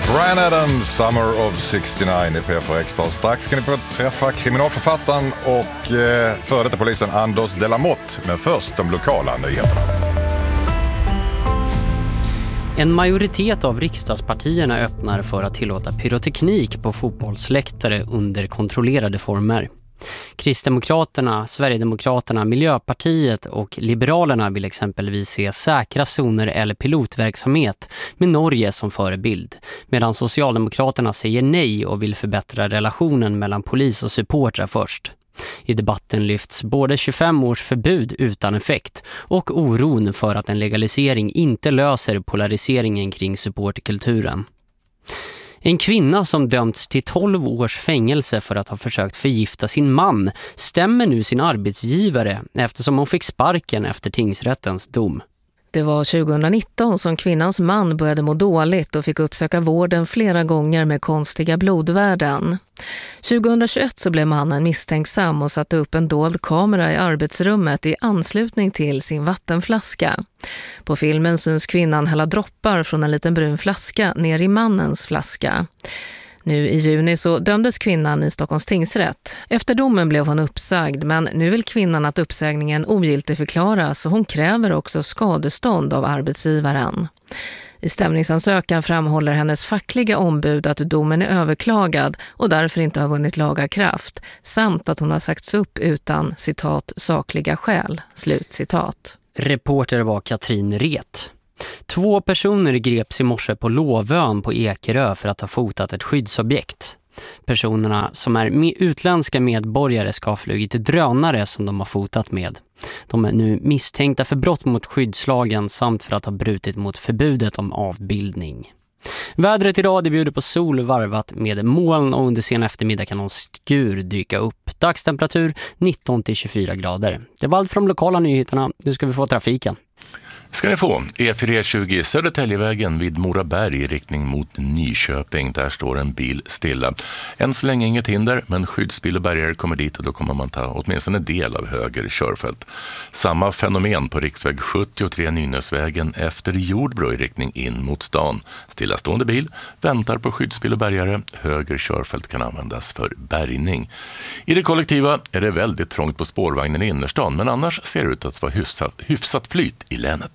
Bryan Adams, Summer of 69 i P4 Extra. Strax ska ni få träffa kriminalförfattaren och före detta polisen Anders Delamotte. Men först de lokala nyheterna. En majoritet av riksdagspartierna öppnar för att tillåta pyroteknik på fotbollsläktare under kontrollerade former. Kristdemokraterna, Sverigedemokraterna, Miljöpartiet och Liberalerna vill exempelvis se säkra zoner eller pilotverksamhet med Norge som förebild, medan Socialdemokraterna säger nej och vill förbättra relationen mellan polis och supportrar först. I debatten lyfts både 25 års förbud utan effekt och oron för att en legalisering inte löser polariseringen kring supporterkulturen. En kvinna som dömts till 12 års fängelse för att ha försökt förgifta sin man stämmer nu sin arbetsgivare eftersom hon fick sparken efter tingsrättens dom. Det var 2019 som kvinnans man började må dåligt och fick uppsöka vården flera gånger med konstiga blodvärden. 2021 så blev mannen misstänksam och satte upp en dold kamera i arbetsrummet i anslutning till sin vattenflaska. På filmen syns kvinnan hälla droppar från en liten brun flaska ner i mannens flaska. Nu i juni så dömdes kvinnan i Stockholms tingsrätt. Efter domen blev hon uppsagd, men nu vill kvinnan att uppsägningen ogiltigförklaras och hon kräver också skadestånd av arbetsgivaren. I stämningsansökan framhåller hennes fackliga ombud att domen är överklagad och därför inte har vunnit laga kraft, samt att hon har sagts upp utan, citat, sakliga skäl, slutcitat. Reporter var Katrin Ret. 2 personer greps i morse på Lovön på Ekerö för att ha fotat ett skyddsobjekt. Personerna som är utländska medborgare ska ha flugit drönare som de har fotat med. De är nu misstänkta för brott mot skyddslagen samt för att ha brutit mot förbudet om avbildning. Vädret idag det bjuder på sol varvat med moln och under sen eftermiddag kan någon skur dyka upp. Dagstemperatur 19-24 grader. Det var allt från lokala nyheterna. Nu ska vi få trafiken. Ska ni få E420 Södertäljevägen vid Moraberg i riktning mot Nyköping. Där står en bil stilla. Än så länge inget hinder, men skyddsbil och bärgare kommer dit och då kommer man ta åtminstone en del av höger körfält. Samma fenomen på riksväg 73 Nynäsvägen efter Jordbro i riktning in mot stan. Stillastående bil väntar på skyddsbil och bärgare. Höger körfält kan användas för bärgning. I det kollektiva är det väldigt trångt på spårvagnen i innerstan, men annars ser det ut att vara hyfsat flyt i länet.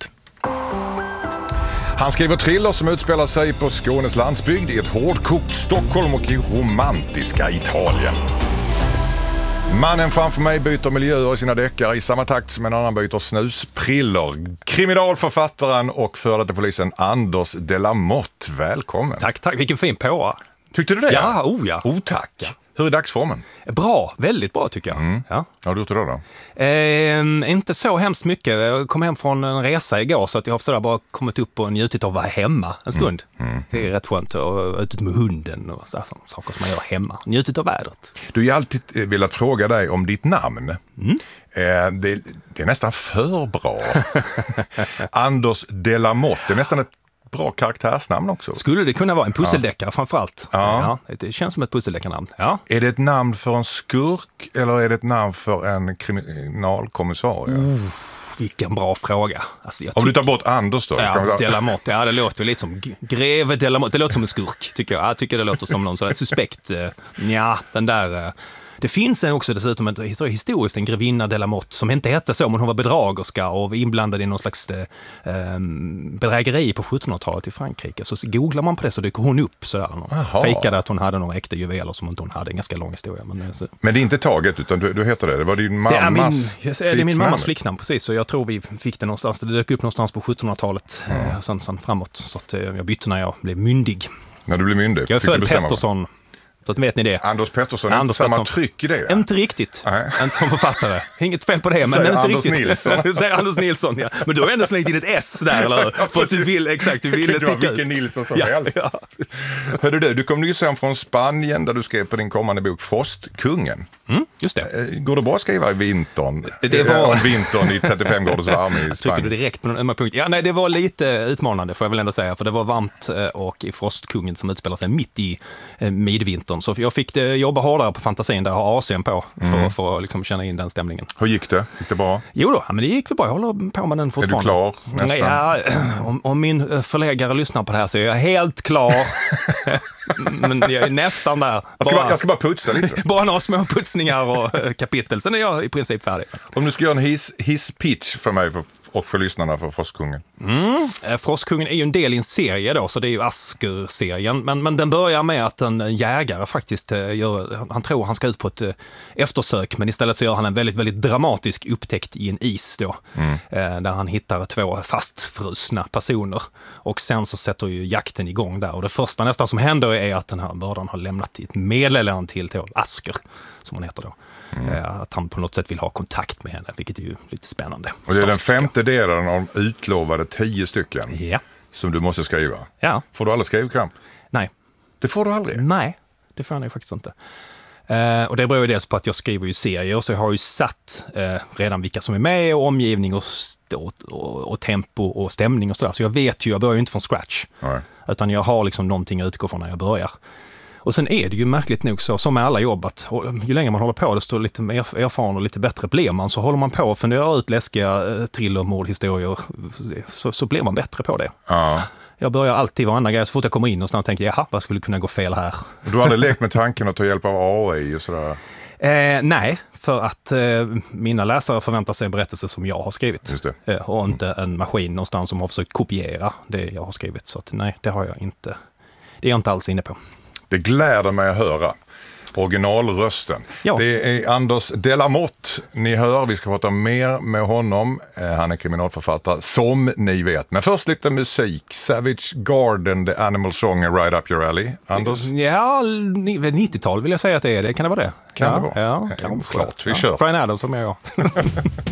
Han skriver thriller som utspelar sig på Skånes landsbygd, i ett hårdkokt Stockholm och i romantiska Italien. Mannen framför mig byter miljöer i sina deckare i samma takt som en annan byter snuspriller. Kriminalförfattaren och före detta polisen Anders Delamotte. Välkommen. Tack. Vilken fin påa. Tyckte du det? Ja. Oh, tack. Ja. Hur är dagsformen? Bra, väldigt bra tycker jag. Ja. Har du gjort det då? Inte så hemskt mycket. Jag kom hem från en resa igår så att jag har sådär bara kommit upp och njutit av att vara hemma en stund. Det är rätt skönt att ut med hunden och så saker som man gör hemma. Njutit av vädret. Du har ju alltid velat fråga dig om ditt namn. Det är nästan för bra. Anders Delamotte, det är nästan ett bra karaktärsnamn också. Skulle det kunna vara en pusseldeckare framförallt? Ja, det känns som ett pusseldeckarnamn. Ja. Är det ett namn för en skurk eller är det ett namn för en kriminalkommissarie? Vilken bra fråga. Alltså, om du tar bort Anders då? Ja, Delamotte. Ja, det låter lite som greve Delamotte. Det låter som en skurk, tycker jag. Jag tycker det låter som någon sån där suspekt. Ja, den där... Det finns också dessutom historiskt en grevinna Delamotte som inte hette så, men hon var bedragerska och var inblandad i någon slags bedrägeri på 1700-talet i Frankrike. Så googlar man på det så dyker hon upp sådär. Fejkade att hon hade några äkta juveler som inte hon hade. En ganska lång historia. Men det är inte taget utan du heter det. Det var din mammas flicknamn. Det är min mammas flicknamn, precis. Så jag tror vi fick det någonstans. Det dök upp någonstans på 1700-talet sen framåt. Så att jag bytte när jag blev myndig. När du blev myndig? Jag är född Pettersson. Så vet ni det. Anders Pettersson, inte samma tryck i det? Inte riktigt. Inte som författare. Inget fel på det, men inte Anders riktigt. Nilsson. Säger Anders Nilsson, ja. Men du har ändå slängt in ett S där, eller hur? För att du vill sticka ut. Vilken Nilsson som helst. Ja. Hörde du kom nyss hem från Spanien där du skrev på din kommande bok Frostkungen. Just det. Går det bra att skriva i vintern? Om vintern i 35 graders värme i Spanien? Tycker du direkt på någon ömma punkt? Ja, nej, det var lite utmanande får jag väl ändå säga. För det var varmt och i Frostkungen som utspelar sig mitt i midvintern. Så jag fick jobba hårdare på fantasin där jag har AC'n på för att liksom känna in den stämningen. Hur gick det? Gick det bra? Jo då, men det gick väl bra. Jag håller på med den fortfarande. Är du klar nästan? Ja, om min förläggare lyssnar på det här så är jag helt klar. Men jag är nästan där. Jag ska bara putsa lite. Bara några små putsningar och kapitel. Sen är jag i princip färdig. Om du ska göra en hisspitch för mig och för lyssnarna för Frostkungen. Frostkungen är ju en del i en serie då, så det är ju Asker-serien. Men den börjar med att en jägare faktiskt han tror han ska ut på ett eftersök, men istället så gör han en väldigt, väldigt dramatisk upptäckt i en is då. Där han hittar 2 fastfrusna personer. Och sen så sätter ju jakten igång där. Och det första nästan som händer är att den här mördaren har lämnat ett meddelande till Asker, som hon heter då. Att han på något sätt vill ha kontakt med henne, vilket är ju lite spännande. Och det är den 5:e delen av utlovade 10 stycken som du måste skriva. Ja. Får du aldrig skrivkramp? Nej. Det får du aldrig? Nej, det får jag faktiskt inte. Och det beror ju dels på att jag skriver ju serier, så jag har ju satt redan vilka som är med och omgivning och tempo och stämning och sådär. Så jag vet ju, jag börjar ju inte från scratch. Nej. Utan jag har liksom någonting att utgå från när jag börjar. Och sen är det ju märkligt nog så, som med alla jobb, att ju längre man håller på, desto lite mer erfaren och lite bättre blir man. Så håller man på och funderar ut läskiga thrillermordhistorier, så blir man bättre på det. Ja. Jag börjar alltid varandra grej, så fort jag kommer in och snart tänker jag, vad skulle kunna gå fel här? Du hade lekt med tanken att ta hjälp av AI och sådär? Nej, för att mina läsare förväntar sig en berättelse som jag har skrivit. Just det. Och inte en maskin någonstans som har försökt kopiera det jag har skrivit. Så att, nej, det har jag inte. Det är jag inte alls inne på. Det gläder mig att höra. Originalrösten. Ja. Det är Anders Delamotte ni hör. Vi ska prata mer med honom. Han är kriminalförfattare, som ni vet. Men först lite musik. Savage Garden, The Animal Song, Right Up Your Alley. Anders? Ja, 90-tal vill jag säga att det är. Det kan det vara det? Kan det vara? Ja, klart. Vi kör. Brian Adams som jag.